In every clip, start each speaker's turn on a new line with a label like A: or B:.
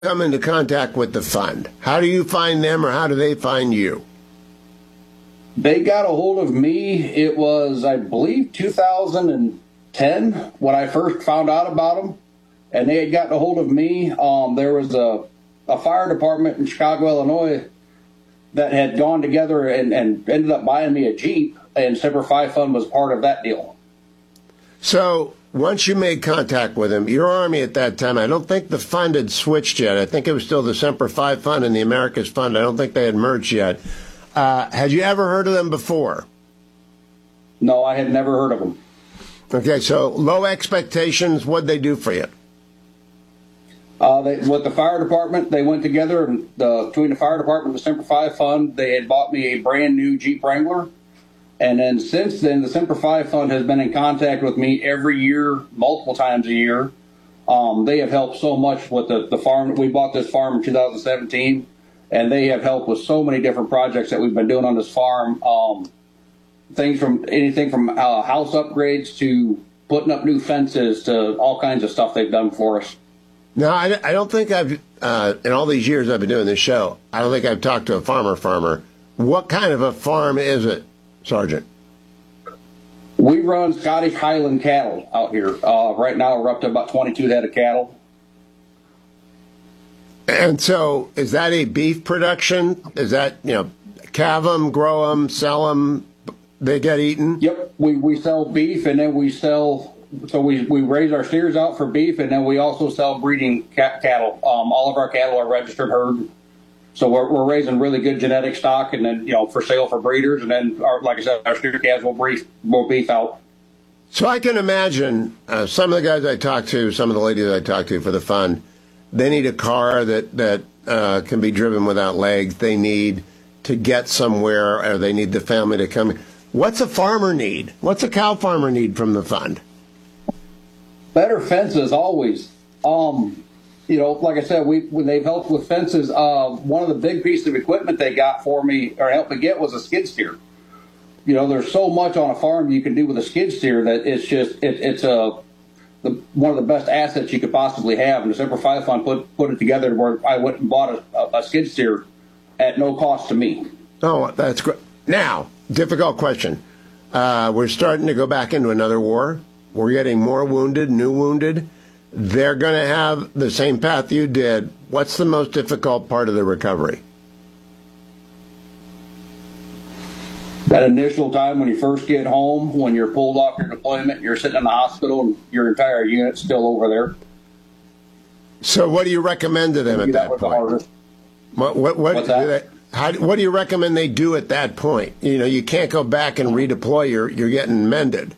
A: come into contact with the fund? How do you find them, or how do they find you?
B: They got a hold of me. It was, I believe, 2010 when I first found out about them, and they had gotten a hold of me. There was a fire department in Chicago, Illinois, that had gone together and ended up buying me a Jeep, and Semper Fi Fund was part of that deal.
A: So once you made contact with them, your Army at that time, I don't think the fund had switched yet. I think it was still the Semper Fi Fund and the Americas Fund. I don't think they had merged yet. Had you ever heard of them before?
B: No, I had never heard of them.
A: Okay, so low expectations. What'd they do for you?
B: With the fire department, they went together, and between the fire department and the Semper Fi Fund, they had bought me a brand new Jeep Wrangler. And then since then, the Semper Fi Fund has been in contact with me every year, multiple times a year. They have helped so much with the farm. We bought this farm in 2017, and they have helped with so many different projects that we've been doing on this farm. Anything from house upgrades to putting up new fences to all kinds of stuff they've done for us.
A: No, I don't think I've, in all these years I've been doing this show, I don't think I've talked to a farmer. What kind of a farm is it, Sergeant?
B: We run Scottish Highland cattle out here. Right now we're up to about 22 head of cattle.
A: And so is that a beef production? Is that, calve them, grow them, sell them, they get eaten?
B: Yep, we sell beef, and then we sell... So we raise our steers out for beef, and then we also sell breeding cattle. All of our cattle are registered herd. So we're raising really good genetic stock, and then, for sale for breeders. And then, like I said, our steer calves will beef out.
A: So I can imagine some of the guys I talk to, some of the ladies I talk to for the fund, they need a car that can be driven without legs. They need to get somewhere, or they need the family to come. What's a farmer need? What's a cow farmer need from the fund?
B: Better fences always. Like I said, they've helped with fences. One of the big pieces of equipment they got for me, or helped me get, was a skid steer. There's so much on a farm you can do with a skid steer that it's just it's one of the best assets you could possibly have. And the Semper Fi Fund put it together where I went and bought a skid steer at no cost to me.
A: Oh, that's great. Now, difficult question. We're starting to go back into another war. We're getting more wounded, new wounded. They're going to have the same path you did. What's the most difficult part of the recovery?
B: That initial time when you first get home, when you're pulled off your deployment, you're sitting in the hospital, and your entire unit's still over there.
A: So what do you recommend to them at that point?
B: What's that?
A: What do you recommend they do at that point? You can't go back and redeploy. You're getting mended.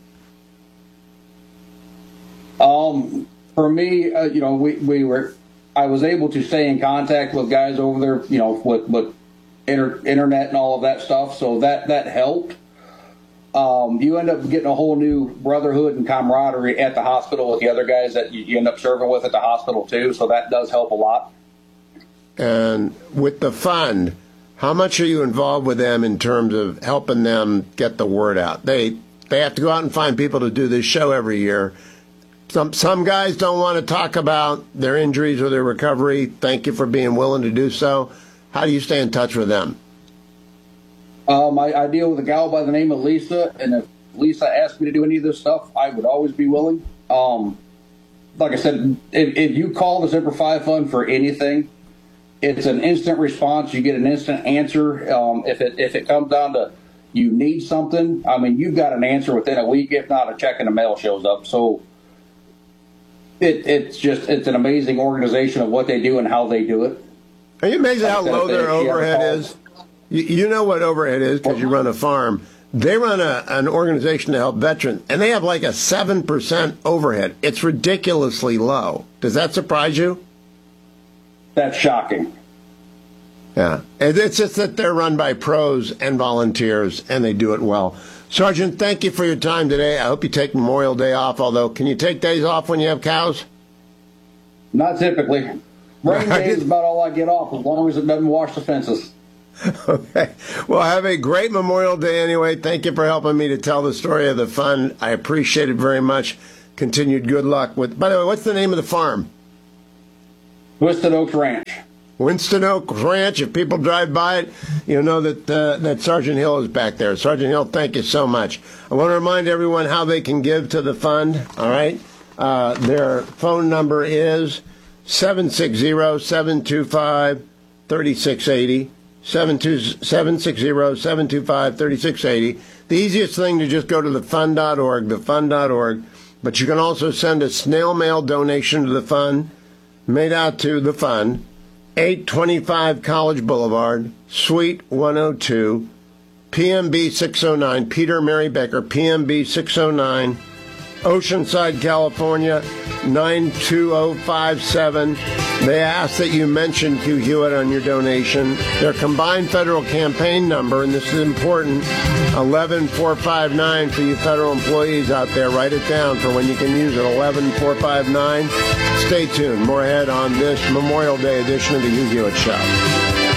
B: For me, I was able to stay in contact with guys over there, with internet and all of that stuff. So that helped. You end up getting a whole new brotherhood and camaraderie at the hospital with the other guys that you end up serving with at the hospital too. So that does help a lot.
A: And with the fund, how much are you involved with them in terms of helping them get the word out? They have to go out and find people to do this show every year. Some guys don't want to talk about their injuries or their recovery. Thank you for being willing to do so. How do you stay in touch with them?
B: I deal with a gal by the name of Lisa, and if Lisa asked me to do any of this stuff, I would always be willing. Like I said, if you call the Semper Fi Fund for anything, it's an instant response. You get an instant answer. If it comes down to you need something, you've got an answer within a week, if not a check in the mail shows up. So it's an amazing organization of what they do and how they do it.
A: Are you amazed how low their overhead is? You know what overhead is because you run a farm. They run an organization to help veterans, and they have like a 7% overhead. It's ridiculously low. Does that surprise you?
B: That's shocking.
A: Yeah. It's just that they're run by pros and volunteers, and they do it well. Sergeant, thank you for your time today. I hope you take Memorial Day off, although can you take days off when you have cows?
B: Not typically. Rain day is about all I get off, as long as it doesn't wash the fences.
A: Okay. Well, have a great Memorial Day anyway. Thank you for helping me to tell the story of the fund. I appreciate it very much. Continued good luck with... By the way, what's the name of the farm?
B: Winston Oaks Ranch.
A: Winston Oaks Ranch. If people drive by it, you'll know that Sergeant Hill is back there. Sergeant Hill, thank you so much. I want to remind everyone how they can give to the fund. All right, their phone number is 760-725-3680. 760-725-3680. The easiest thing to just go to thefund.org, thefund.org. But you can also send a snail mail donation to the fund, made out to the fund, 825 College Boulevard, Suite 102, PMB 609, Peter Mary Becker, PMB 609, Oceanside, California, 92057. They ask that you mention Hugh Hewitt on your donation. Their combined federal campaign number, and this is important, 11459 for you federal employees out there. Write it down for when you can use it, 11459. Stay tuned. More ahead on this Memorial Day edition of the Hugh Hewitt Show.